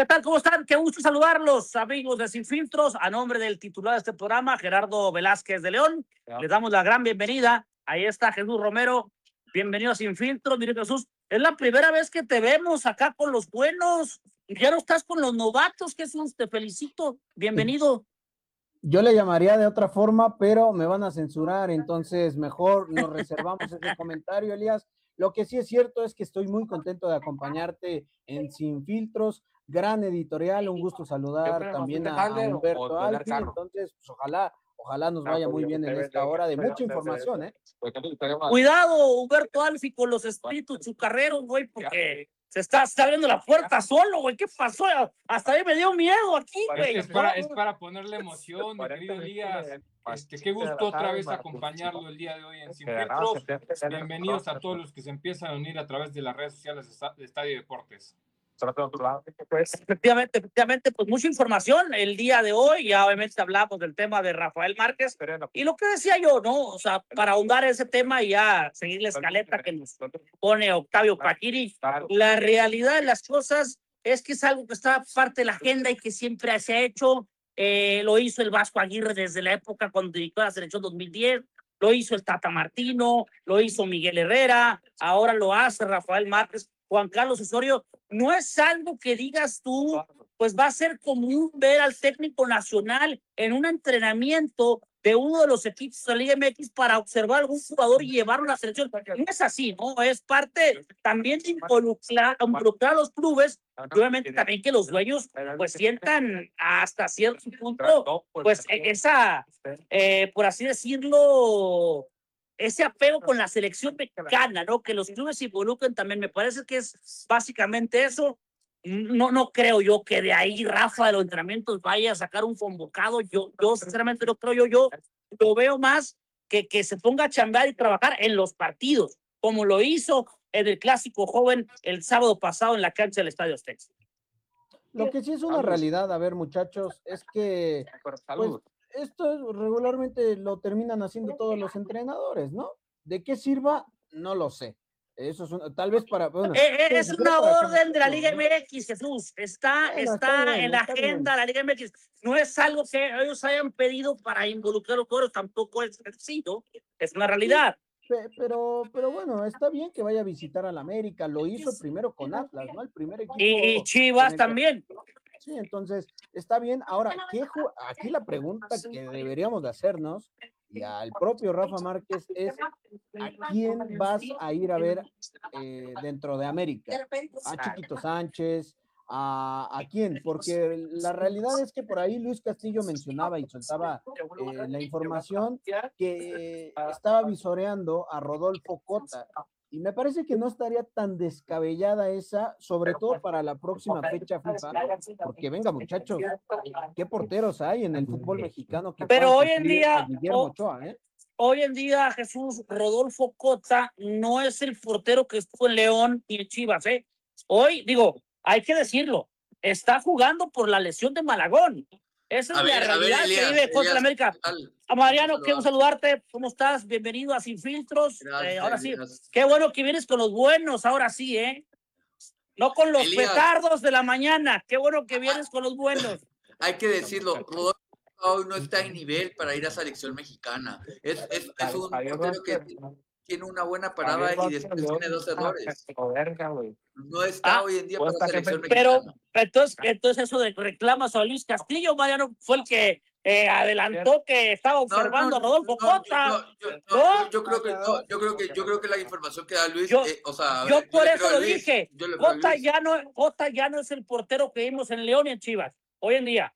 ¿Qué tal? ¿Cómo están? Qué gusto saludarlos, amigos de Sin Filtros. A nombre del titular de este programa, Gerardo Velázquez de León, les damos la gran bienvenida. Ahí está Jesús Romero. Bienvenido a Sin Filtros. Mire, Jesús, es la primera vez que te vemos acá con los buenos. Ya no estás con los novatos, Jesús. Te felicito. Bienvenido. Yo le llamaría de otra forma, pero me van a censurar, entonces mejor nos reservamos ese comentario, Elías. Lo que sí es cierto es que estoy muy contento de acompañarte en Sin Filtros, gran editorial, un gusto saludar también a Humberto Alfi, entonces pues, ojalá nos vaya muy bien en esta hora de mucha información, ¿eh? Cuidado, Humberto Alfi, con los espíritus chucarreros, güey, porque se está abriendo la puerta solo, güey. ¿Qué pasó? Hasta ahí me dio miedo aquí, güey. Es para ponerle emoción, mi querido Elías. Qué gusto otra vez acompañarlo el día de hoy en Sin Filtros. Bienvenidos a todos los que se empiezan a unir a través de las redes sociales de Estadio Deportes. Pues efectivamente, pues mucha información el día de hoy. Ya obviamente hablamos del tema de Rafael Márquez y lo que decía yo, ¿no? O sea, para ahondar ese tema y ya seguir la escaleta que nos pone Octavio Paquiri, la realidad de las cosas es que es algo que está parte de la agenda y que siempre se ha hecho. Lo hizo el Vasco Aguirre desde la época cuando dirigió la selección 2010, lo hizo el Tata Martino, lo hizo Miguel Herrera, ahora lo hace Rafael Márquez, Juan Carlos Osorio. No es algo que digas tú, pues va a ser común ver al técnico nacional en un entrenamiento de uno de los equipos de la Liga MX para observar a algún jugador y llevarlo a la selección. No es así, ¿no? Es parte también de involucrar a los clubes y obviamente también que los dueños pues sientan hasta cierto punto pues esa, por así decirlo, ese apego con la selección mexicana, ¿no? Que los clubes se involucren también, me parece que es básicamente eso. No creo yo que de ahí Rafa de los entrenamientos vaya a sacar un convocado. Yo sinceramente no creo. Yo lo veo más que se ponga a chambear y trabajar en los partidos, como lo hizo en el Clásico Joven el sábado pasado en la cancha del Estadio Azteca. Lo que sí es una realidad, a ver, muchachos, es que pues, esto regularmente lo terminan haciendo todos los entrenadores, ¿no? ¿De qué sirva? No lo sé. Eso es tal vez para... Bueno, es una orden de la Liga MX, Jesús. Está bien, en la agenda de la Liga MX. No es algo que ellos hayan pedido para involucrar a los jugadores, tampoco es sencillo. Es una realidad. Pero bueno, está bien que vaya a visitar al América. Lo hizo primero con Atlas, ¿no? El primer equipo. Y Chivas también. Sí, entonces está bien. Ahora, aquí la pregunta que deberíamos de hacernos y al propio Rafa Márquez es ¿a quién vas a ir a ver dentro de América? ¿A Chiquito Sánchez? ¿A quién? Porque la realidad es que por ahí Luis Castillo mencionaba y soltaba la información que estaba visoreando a Rodolfo Cota. Y me parece que no estaría tan descabellada esa, sobre todo para la próxima fecha FIFA, porque venga muchachos, qué porteros hay en el fútbol mexicano que pero hoy en día, Guillermo Ochoa, ¿eh? Hoy en día, Jesús, Rodolfo Cota no es el portero que estuvo en León y en Chivas, ¿eh? Hoy, digo, hay que decirlo, está jugando por la lesión de Malagón. Esa es la realidad que vive contra América. Mariano, quiero saludarte. ¿Cómo estás? Bienvenido a Sin Filtros. Ahora sí, qué bueno que vienes con los buenos, ahora sí, ¿eh? No con los petardos de la mañana. Qué bueno que vienes con los buenos. Hay que decirlo, Rodolfo hoy no está en nivel para ir a selección mexicana. Es un portero que tiene una buena parada y después tiene 2 errores. No está hoy en día para la selección mexicana. Pero entonces eso de reclamas a Luis Castillo, Mariano, fue el que adelantó que estaba observando a Rodolfo Cota. Yo creo que la información que da Luis, yo por eso lo dije. Cota ya no es el portero que vimos en León y en Chivas hoy en día.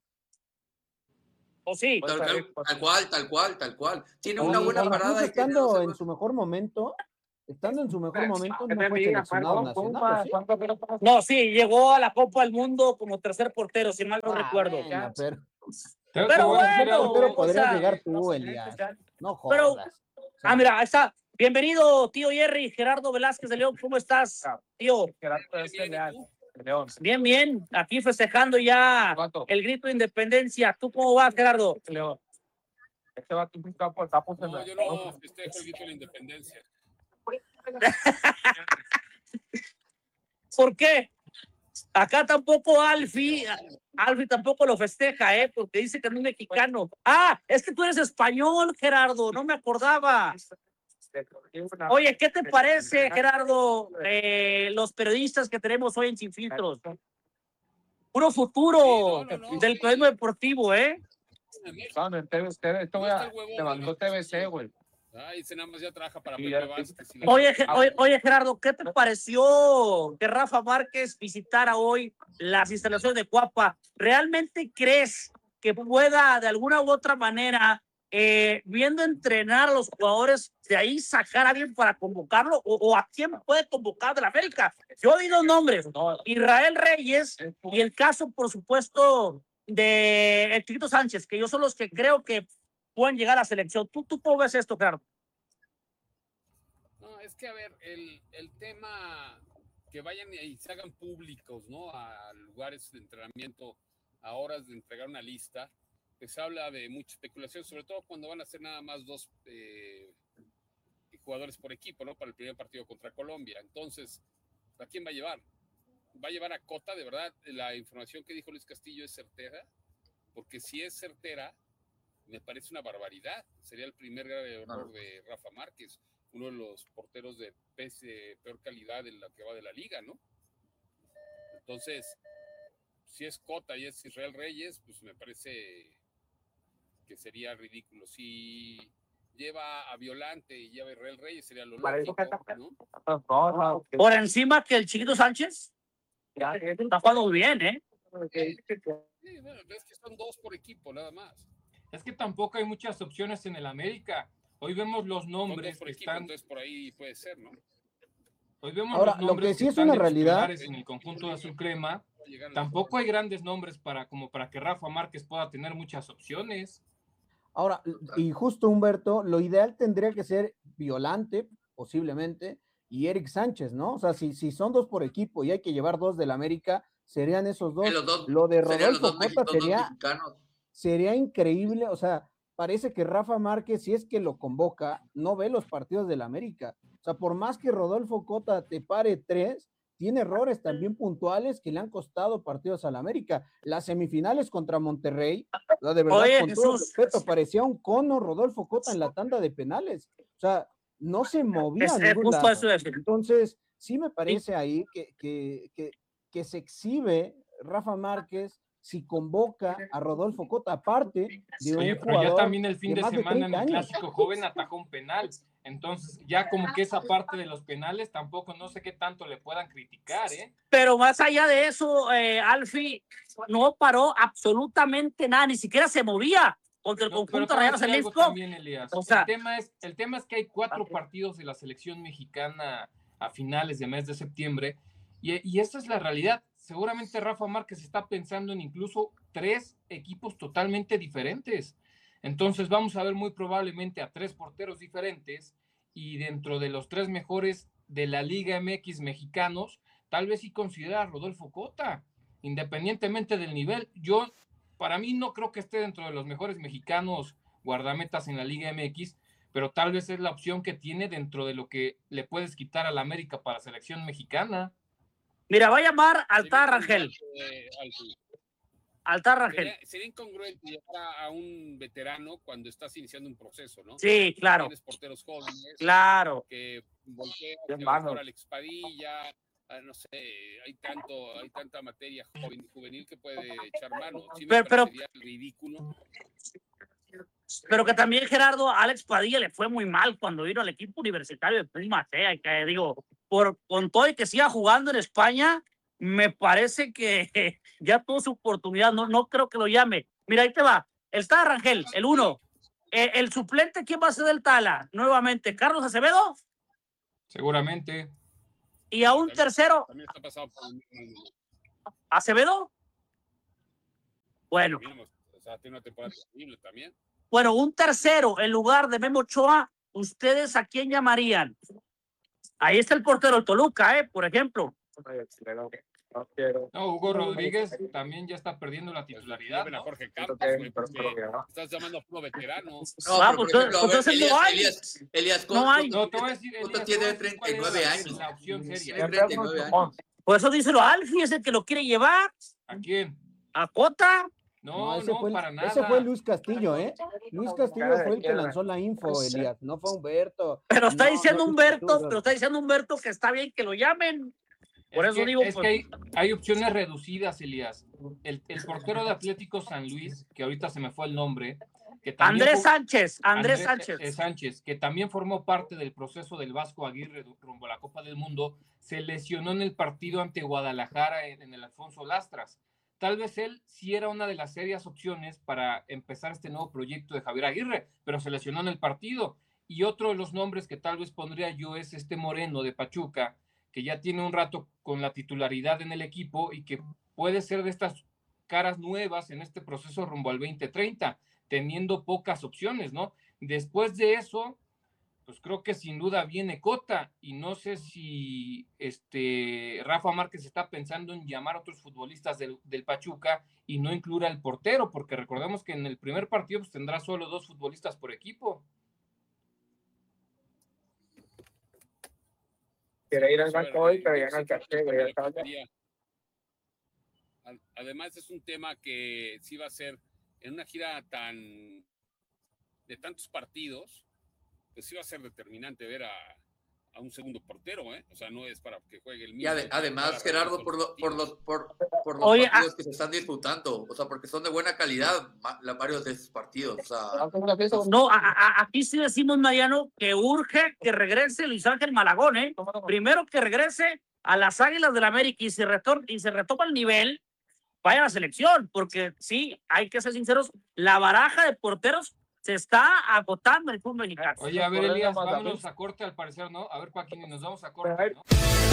¿O sí? Tal cual. Tiene una buena parada. Estando en su mejor momento, no fue seleccionado nacional, ¿sí? No, sí, llegó a la Copa del Mundo como tercer portero, si mal no recuerdo. Pero bueno, pero podrías llegar tú, Elías. No jodas. Mira, ahí está. Bienvenido, tío Jerry, Gerardo Velázquez de León. ¿Cómo estás, tío? Bien. Aquí festejando ya el grito de independencia. ¿Tú cómo vas, Gerardo? No, yo no festejo el grito de la independencia. ¿Por qué? Acá tampoco Alfie tampoco lo festeja, porque dice que no es mexicano. Ah, es que tú eres español, Gerardo, no me acordaba. Oye, ¿qué te parece, Gerardo, los periodistas que tenemos hoy en Sin Filtros? Puro futuro del periodismo deportivo, Levantó TVC, güey. Ese nada más ya trabaja para Pepe Vázquez. Oye, Gerardo, ¿qué te pareció que Rafa Márquez visitara hoy las instalaciones de Cuapa? ¿Realmente crees que pueda de alguna u otra manera, viendo entrenar a los jugadores, de ahí sacar a alguien para convocarlo? ¿O a quién puede convocar de la América? Yo di dos nombres, Israel Reyes y el caso, por supuesto, de el Chiquito Sánchez, que yo son los que creo que pueden llegar a la selección. ¿Tú cómo ves esto, Gerardo? No, es que, a ver, el tema que vayan y se hagan públicos, ¿no? A lugares de entrenamiento, a horas de entregar una lista, pues habla de mucha especulación, sobre todo cuando van a ser nada más 2 jugadores por equipo, ¿no? Para el primer partido contra Colombia. Entonces, ¿a quién va a llevar? ¿Va a llevar a Cota? De verdad, la información que dijo Luis Castillo es certera, porque si es certera, me parece una barbaridad. Sería el primer error de Rafa Márquez, uno de los porteros de peor calidad en la que va de la liga, ¿no? Entonces, si es Cota y es Israel Reyes, pues me parece que sería ridículo. Si lleva a Violante y lleva a Israel Reyes, sería lo lógico, ¿no? Por encima que el Chiquito Sánchez. Está jugando bien, Sí, bueno, es que son 2 por equipo, nada más. Es que tampoco hay muchas opciones en el América. Hoy vemos los nombres por que equipo, están. entonces por ahí puede ser, ¿no? Hoy vemos Ahora, los nombres lo que sí es están una de realidad titulares en el conjunto de Azul Crema. Tampoco hay grandes nombres para que Rafa Márquez pueda tener muchas opciones. Ahora, y justo Humberto, lo ideal tendría que ser Violante, posiblemente, y Eric Sánchez, ¿no? O sea, si son 2 por equipo y hay que llevar 2 del América, serían esos 2. Lo de Rodolfo Cota sería increíble, o sea, parece que Rafa Márquez, si es que lo convoca, no ve los partidos del América. O sea, por más que Rodolfo Cota te pare 3, tiene errores también puntuales que le han costado partidos al América. Las semifinales contra Monterrey, de verdad, Oye, con todo respeto, parecía un cono Rodolfo Cota en la tanda de penales. O sea, no se movía a ningún lado. Entonces, sí me parece ahí que se exhibe Rafa Márquez si convoca a Rodolfo Cota, aparte de Oye, un pero jugador ya también el fin de semana en el años. Clásico Joven atajó un penal. Entonces, ya como que esa parte de los penales tampoco no sé qué tanto le puedan criticar, Pero más allá de eso, Alfie no paró absolutamente nada, ni siquiera se movía contra el conjunto Rayados Jalisco. También, Elías. O sea, el tema es que hay 4 partidos de la selección mexicana a finales de mes de septiembre y esa es la realidad. Seguramente Rafa Márquez está pensando en incluso 3 equipos totalmente diferentes. Entonces vamos a ver muy probablemente a 3 porteros diferentes y dentro de los 3 mejores de la Liga MX mexicanos, tal vez sí considera a Rodolfo Cota, independientemente del nivel. Yo, para mí, no creo que esté dentro de los mejores mexicanos guardametas en la Liga MX, pero tal vez es la opción que tiene dentro de lo que le puedes quitar a la América para selección mexicana. Mira, va a llamar Altar Rangel. Altar Rangel. Sería incongruente llevar a un veterano cuando estás iniciando un proceso, ¿no? Sí, claro. Tienes porteros jóvenes. Claro. Que voltean, que mejor Alex Padilla, no sé, hay tanta materia juvenil que puede echar mano. Sí me parecería ridículo. Pero que también, Gerardo, Alex Padilla le fue muy mal cuando vino al equipo universitario de Pumas, que digo, con todo y que siga jugando en España, me parece que ya tuvo su oportunidad, no creo que lo llame. Mira, ahí te va, el Tala Rangel, el 1. El suplente, ¿quién va a ser del Tala? Nuevamente, ¿Carlos Acevedo? Seguramente. Y a un tercero. También está pasado por ¿Acevedo? Bueno. O sea, tiene una temporada terrible también. Bueno, un tercero en lugar de Memo Ochoa, ¿ustedes a quién llamarían? Ahí está el portero del Toluca, por ejemplo. No, Hugo Rodríguez también ya está perdiendo la titularidad, ¿no? Jorge Campos, estás llamando a puro veterano. No, por ejemplo, entonces no hay. Elías no hay. No, te voy a decir, Cota tiene 39 años. La opción seria. Tiene 39 años. Por eso díselo a Alfie, es el que lo quiere llevar. ¿A quién? ¿A Cota? No, Para nada. Ese fue Luis Castillo, ¿eh? Luis Castillo fue el que lanzó la info, Elías, no fue Humberto. Pero está diciendo Humberto que está bien que lo llamen. Por eso digo, que hay opciones reducidas, Elías. El portero de Atlético San Luis, que ahorita se me fue el nombre, que también Andrés Sánchez, que también formó parte del proceso del Vasco Aguirre rumbo a la Copa del Mundo, se lesionó en el partido ante Guadalajara en el Alfonso Lastras. Tal vez él sí era una de las serias opciones para empezar este nuevo proyecto de Javier Aguirre, pero se lesionó en el partido. Y otro de los nombres que tal vez pondría yo es Moreno de Pachuca, que ya tiene un rato con la titularidad en el equipo y que puede ser de estas caras nuevas en este proceso rumbo al 2030, teniendo pocas opciones, ¿no? Después de eso, pues creo que sin duda viene Cota, y no sé si Rafa Márquez está pensando en llamar a otros futbolistas del Pachuca y no incluir al portero, porque recordemos que en el primer partido pues, tendrá solo 2 futbolistas por equipo. Quiere ir al banco hoy, pero ya no alcancé, güey. Además es un tema que sí va a ser en una gira de tantos partidos, pues sí va a ser determinante ver a un segundo portero, ¿eh? O sea, no es para que juegue el mismo. Y además, Gerardo, por los partidos que se están disputando, o sea, porque son de buena calidad varios de esos partidos. O sea. No, aquí sí decimos, Mariano, que urge que regrese Luis Ángel Malagón, ¿eh? Primero que regrese a las Águilas del América y se retoma el nivel, vaya a la selección, porque sí, hay que ser sinceros, la baraja de porteros se está agotando el fútbol mexicano. Oye, a ver, Elías, vámonos a corte al parecer, ¿no? A ver, Paquini, nos vamos a corte, ¿no?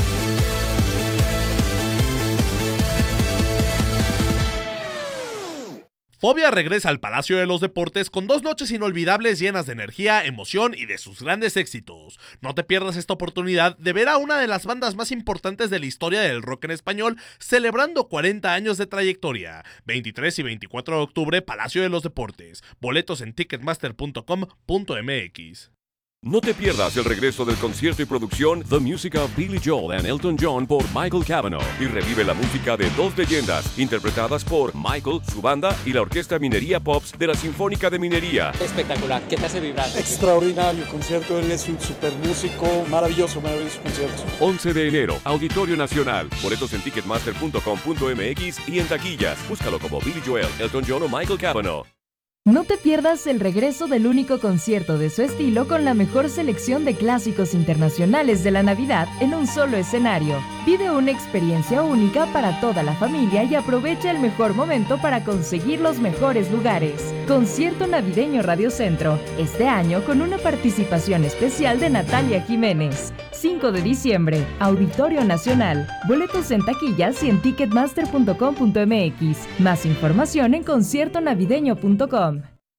Fobia regresa al Palacio de los Deportes con 2 noches inolvidables llenas de energía, emoción y de sus grandes éxitos. No te pierdas esta oportunidad de ver a una de las bandas más importantes de la historia del rock en español celebrando 40 años de trayectoria. 23 y 24 de octubre, Palacio de los Deportes. Boletos en ticketmaster.com.mx. No te pierdas el regreso del concierto y producción The Music of Billy Joel and Elton John por Michael Cavanaugh, y revive la música de 2 leyendas interpretadas por Michael, su banda y la Orquesta Minería Pops de la Sinfónica de Minería. Espectacular, ¿qué te hace vibrar? Extraordinario concierto, él es un super músico, maravilloso concierto. 11 de enero, Auditorio Nacional. Boletos en ticketmaster.com.mx y en taquillas. Búscalo como Billy Joel, Elton John o Michael Cavanaugh. No te pierdas el regreso del único concierto de su estilo con la mejor selección de clásicos internacionales de la Navidad en un solo escenario. Vive una experiencia única para toda la familia y aprovecha el mejor momento para conseguir los mejores lugares. Concierto Navideño Radio Centro, este año con una participación especial de Natalia Jiménez. 5 de diciembre, Auditorio Nacional. Boletos en taquillas y en ticketmaster.com.mx. Más información en conciertonavideño.com.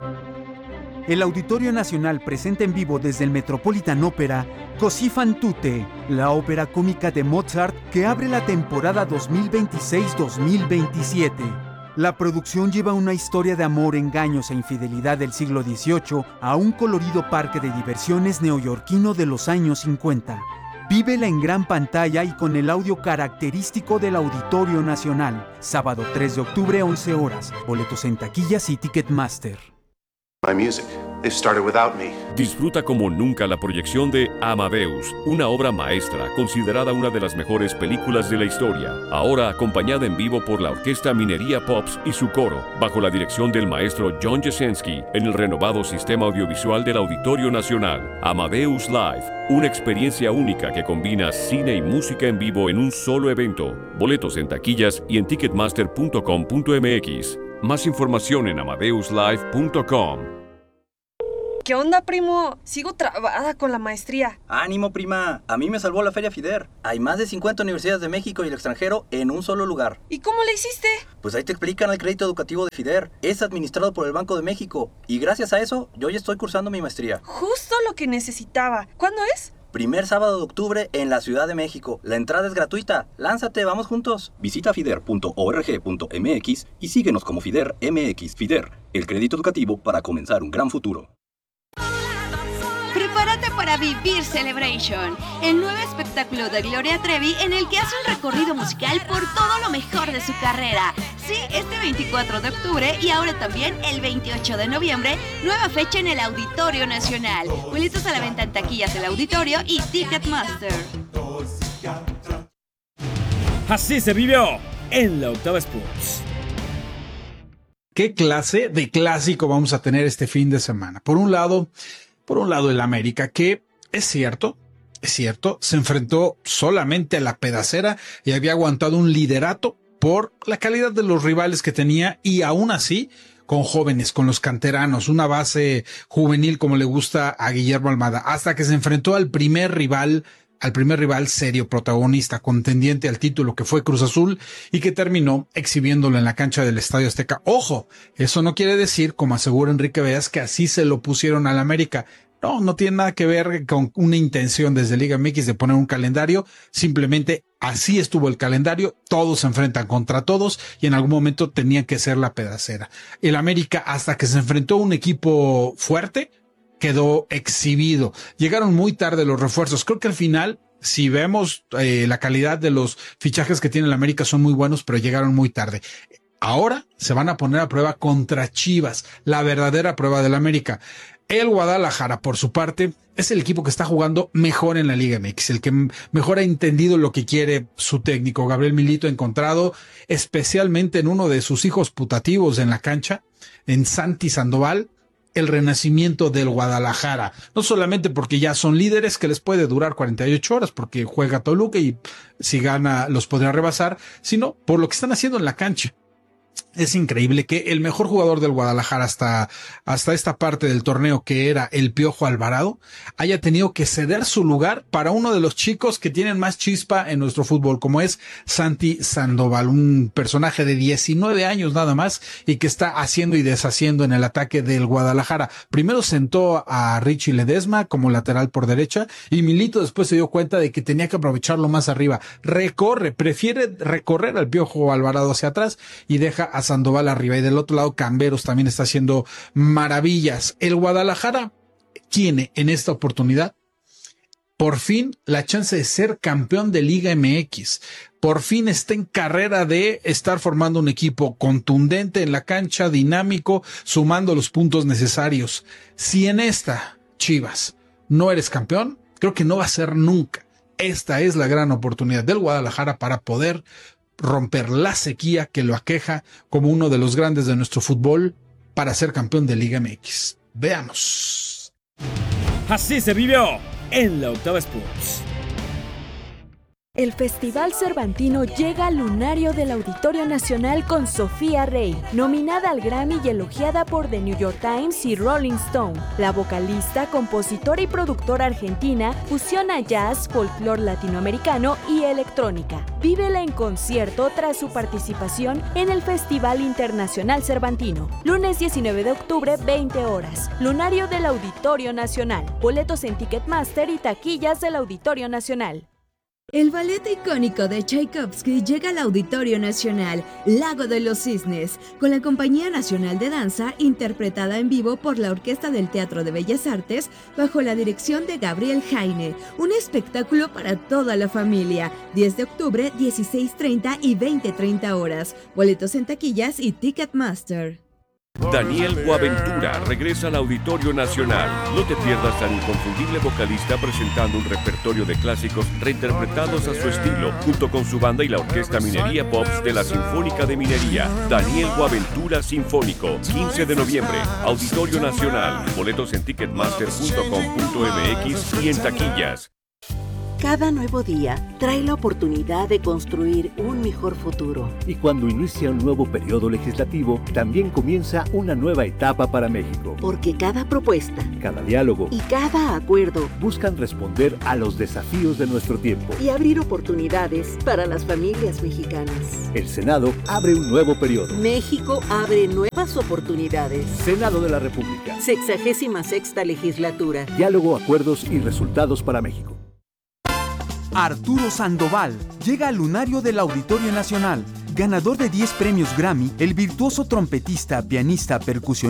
El Auditorio Nacional presenta en vivo desde el Metropolitan Opera Così fan tutte, la ópera cómica de Mozart que abre la temporada 2026-2027. La producción lleva una historia de amor, engaños e infidelidad del siglo XVIII a un colorido parque de diversiones neoyorquino de los años 50. Vívela en gran pantalla y con el audio característico del Auditorio Nacional. Sábado 3 de octubre, 11 horas. Boletos en taquillas y Ticketmaster. My music. They started without me. Disfruta como nunca la proyección de Amadeus, una obra maestra considerada una de las mejores películas de la historia, ahora acompañada en vivo por la Orquesta Minería Pops y su coro, bajo la dirección del maestro John Jasenski, en el renovado sistema audiovisual del Auditorio Nacional. Amadeus Live, una experiencia única que combina cine y música en vivo en un solo evento. Boletos en taquillas y en ticketmaster.com.mx. Más información en amadeuslive.com. ¿Qué onda, primo? Sigo trabada con la maestría. ¡Ánimo, prima! A mí me salvó la Feria FIDER. Hay más de 50 universidades de México y el extranjero en un solo lugar. ¿Y cómo le hiciste? Pues ahí te explican el crédito educativo de FIDER. Es administrado por el Banco de México. Y gracias a eso, yo ya estoy cursando mi maestría. Justo lo que necesitaba. ¿Cuándo es? Primer sábado de octubre en la Ciudad de México. La entrada es gratuita. ¡Lánzate, vamos juntos! Visita fider.org.mx y síguenos como FIDER MX. FIDER, el crédito educativo para comenzar un gran futuro. Prepárate para vivir Celebration, el nuevo espectáculo de Gloria Trevi en el que hace un recorrido musical por todo lo mejor de su carrera. Sí, este 24 de octubre y ahora también el 28 de noviembre, nueva fecha en el Auditorio Nacional. Boletos a la venta en taquillas del auditorio y Ticketmaster. Así se vivió en la Octava Sports. ¿Qué clase de clásico vamos a tener este fin de semana? Por un lado el América, que es cierto, se enfrentó solamente a la Pedacera y había aguantado un liderato por la calidad de los rivales que tenía y aún así con jóvenes, con los canteranos, una base juvenil como le gusta a Guillermo Almada, hasta que se enfrentó al primer rival serio, protagonista, contendiente al título que fue Cruz Azul y que terminó exhibiéndolo en la cancha del Estadio Azteca. Ojo, eso no quiere decir, como asegura Enrique Veas, que así se lo pusieron al América. No tiene nada que ver con una intención desde Liga MX de poner un calendario, simplemente así estuvo el calendario, todos se enfrentan contra todos y en algún momento tenía que ser la Pedacera. El América, hasta que se enfrentó a un equipo fuerte, quedó exhibido. Llegaron muy tarde los refuerzos. Creo que al final, si vemos la calidad de los fichajes que tiene el América, son muy buenos, pero llegaron muy tarde. Ahora se van a poner a prueba contra Chivas, la verdadera prueba del América. El Guadalajara, por su parte, es el equipo que está jugando mejor en la Liga MX, el que mejor ha entendido lo que quiere su técnico. Gabriel Milito ha encontrado, especialmente en uno de sus hijos putativos en la cancha, en Santi Sandoval, el renacimiento del Guadalajara. No solamente porque ya son líderes, que les puede durar 48 horas, porque juega Toluca y si gana los podrá rebasar, sino por lo que están haciendo en la cancha. Es increíble que el mejor jugador del Guadalajara hasta esta parte del torneo, que era el Piojo Alvarado, haya tenido que ceder su lugar para uno de los chicos que tienen más chispa en nuestro fútbol, como es Santi Sandoval, un personaje de 19 años nada más y que está haciendo y deshaciendo en el ataque del Guadalajara. Primero sentó a Richie Ledesma como lateral por derecha y Milito después se dio cuenta de que tenía que aprovecharlo más arriba. Prefiere recorrer al Piojo Alvarado hacia atrás y deja a Sandoval arriba, y del otro lado Camberos también está haciendo maravillas. El Guadalajara tiene en esta oportunidad por fin la chance de ser campeón de Liga MX. Por fin está en carrera de estar formando un equipo contundente en la cancha, dinámico, sumando los puntos necesarios. Si en esta, Chivas, no eres campeón, creo que no va a ser nunca. Esta es la gran oportunidad del Guadalajara para poder romper la sequía que lo aqueja como uno de los grandes de nuestro fútbol para ser campeón de Liga MX. Veamos. Así se vivió en la Octava Sports. El Festival Cervantino llega al lunario del Auditorio Nacional con Sofía Rey, nominada al Grammy y elogiada por The New York Times y Rolling Stone. La vocalista, compositora y productora argentina fusiona jazz, folclore latinoamericano y electrónica. Vívela en concierto tras su participación en el Festival Internacional Cervantino. Lunes 19 de octubre, 20 horas. Lunario del Auditorio Nacional. Boletos en Ticketmaster y taquillas del Auditorio Nacional. El ballet icónico de Tchaikovsky llega al Auditorio Nacional, Lago de los Cisnes, con la Compañía Nacional de Danza, interpretada en vivo por la Orquesta del Teatro de Bellas Artes, bajo la dirección de Gabriel Jaine. Un espectáculo para toda la familia. 10 de octubre, 16:30 y 20:30 horas. Boletos en taquillas y Ticketmaster. Daniel Boaventura regresa al Auditorio Nacional. No te pierdas al inconfundible vocalista presentando un repertorio de clásicos reinterpretados a su estilo, junto con su banda y la Orquesta Minería Pops de la Sinfónica de Minería. Daniel Boaventura Sinfónico, 15 de noviembre, Auditorio Nacional. Boletos en ticketmaster.com.mx y en taquillas. Cada nuevo día trae la oportunidad de construir un mejor futuro. Y cuando inicia un nuevo periodo legislativo, también comienza una nueva etapa para México. Porque cada propuesta, cada diálogo y cada acuerdo buscan responder a los desafíos de nuestro tiempo y abrir oportunidades para las familias mexicanas. El Senado abre un nuevo periodo. México abre nuevas oportunidades. Senado de la República. 66ª legislatura. Diálogo, acuerdos y resultados para México. Arturo Sandoval llega al lunario del Auditorio Nacional. Ganador de 10 premios Grammy, el virtuoso trompetista, pianista, percusionista